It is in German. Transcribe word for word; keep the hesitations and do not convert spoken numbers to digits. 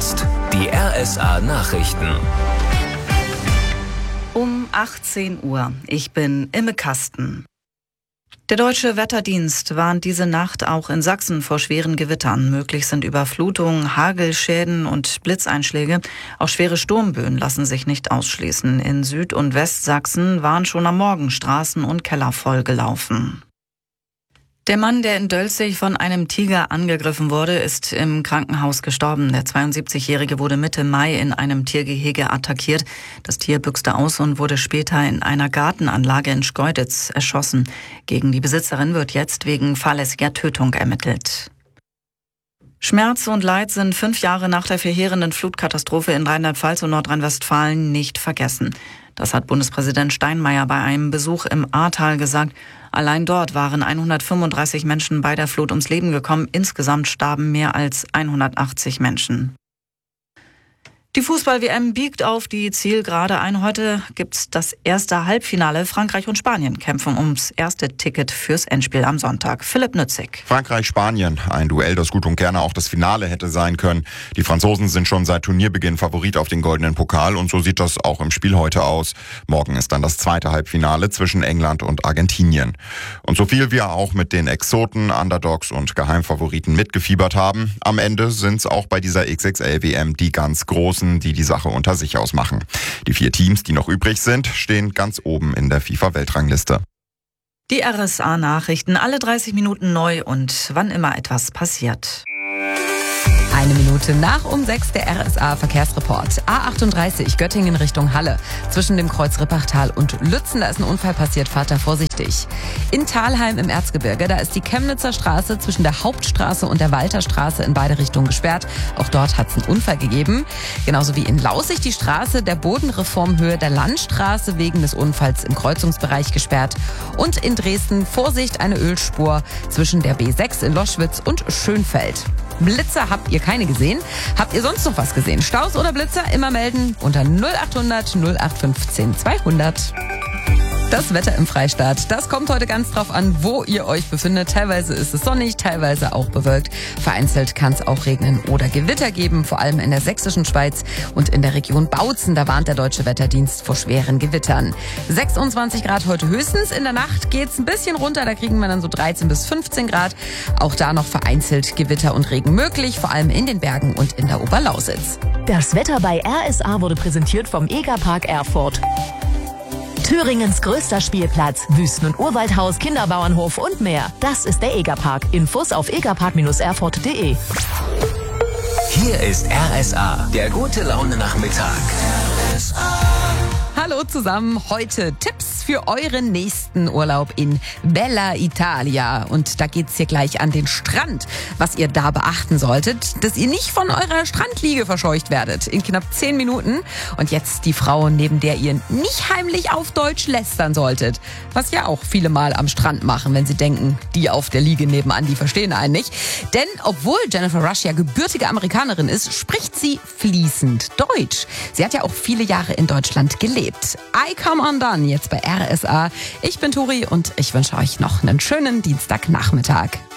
jetzt die R S A-Nachrichten. Um achtzehn Uhr. Ich bin Imme Kasten. Der Deutsche Wetterdienst warnt diese Nacht auch in Sachsen vor schweren Gewittern. Möglich sind Überflutungen, Hagelschäden und Blitzeinschläge. Auch schwere Sturmböen lassen sich nicht ausschließen. In Süd- und Westsachsen waren schon am Morgen Straßen und Keller vollgelaufen. Der Mann, der in Dölzig von einem Tiger angegriffen wurde, ist im Krankenhaus gestorben. Der zweiundsiebzigjährige wurde Mitte Mai in einem Tiergehege attackiert. Das Tier büchste aus und wurde später in einer Gartenanlage in Schkeuditz erschossen. Gegen die Besitzerin wird jetzt wegen fahrlässiger Tötung ermittelt. Schmerz und Leid sind fünf Jahre nach der verheerenden Flutkatastrophe in Rheinland-Pfalz und Nordrhein-Westfalen nicht vergessen. Das hat Bundespräsident Steinmeier bei einem Besuch im Ahrtal gesagt. Allein dort waren hundertfünfunddreißig Menschen bei der Flut ums Leben gekommen. Insgesamt starben mehr als hundertachtzig Menschen. Die Fußball-W M biegt auf die Zielgerade ein. Heute gibt's das erste Halbfinale. Frankreich und Spanien kämpfen ums erste Ticket fürs Endspiel am Sonntag. Philipp Nützig. Frankreich-Spanien, ein Duell, das gut und gerne auch das Finale hätte sein können. Die Franzosen sind schon seit Turnierbeginn Favorit auf den goldenen Pokal und so sieht das auch im Spiel heute aus. Morgen ist dann das zweite Halbfinale zwischen England und Argentinien. Und so viel wir auch mit den Exoten, Underdogs und Geheimfavoriten mitgefiebert haben, am Ende sind's auch bei dieser X X L-W M die ganz großen, die die Sache unter sich ausmachen. Die vier Teams, die noch übrig sind, stehen ganz oben in der FIFA-Weltrangliste. Die R S A-Nachrichten, alle dreißig Minuten neu und wann immer etwas passiert. Eine Minute nach um sechs der R S A-Verkehrsreport. A achtunddreißig Göttingen Richtung Halle. Zwischen dem Kreuz Rippachtal und Lützen, da ist ein Unfall passiert, fahrt da vorsichtig. In Thalheim im Erzgebirge, da ist die Chemnitzer Straße zwischen der Hauptstraße und der Walterstraße in beide Richtungen gesperrt. Auch dort hat es einen Unfall gegeben. Genauso wie in Laußig die Straße der Bodenreformhöhe der Landstraße wegen des Unfalls im Kreuzungsbereich gesperrt. Und in Dresden, Vorsicht, eine Ölspur zwischen der B sechs in Loschwitz und Schönfeld. Blitzer habt ihr keine gesehen? Habt ihr sonst noch was gesehen? Staus oder Blitzer? Immer melden unter null achthundert null acht fünfzehn zweihundert. Das Wetter im Freistaat, das kommt heute ganz drauf an, wo ihr euch befindet. Teilweise ist es sonnig, teilweise auch bewölkt. Vereinzelt kann es auch regnen oder Gewitter geben, vor allem in der sächsischen Schweiz und in der Region Bautzen. Da warnt der Deutsche Wetterdienst vor schweren Gewittern. sechsundzwanzig Grad heute höchstens. In der Nacht geht's ein bisschen runter, da kriegen wir dann so dreizehn bis fünfzehn Grad. Auch da noch vereinzelt Gewitter und Regen möglich, vor allem in den Bergen und in der Oberlausitz. Das Wetter bei R S A wurde präsentiert vom Egerpark Erfurt. Thüringens größter Spielplatz, Wüsten- und Urwaldhaus, Kinderbauernhof und mehr. Das ist der Egerpark. Infos auf egerpark erfurt punkt de. Hier ist R S A, der gute Laune-Nachmittag. R S A. Hallo zusammen, heute Tipps für euren nächsten Urlaub in Bella Italia. Und da geht's hier gleich an den Strand, was ihr da beachten solltet, dass ihr nicht von eurer Strandliege verscheucht werdet. In knapp zehn Minuten. Und jetzt die Frau, neben der ihr nicht heimlich auf Deutsch lästern solltet. Was ja auch viele mal am Strand machen, wenn sie denken, die auf der Liege nebenan, die verstehen einen nicht. Denn obwohl Jennifer Rush ja gebürtige Amerikanerin ist, spricht sie fließend Deutsch. Sie hat ja auch viele Jahre in Deutschland gelebt. I Come Undone, jetzt bei R S A. Ich bin Turi und ich wünsche euch noch einen schönen Dienstagnachmittag.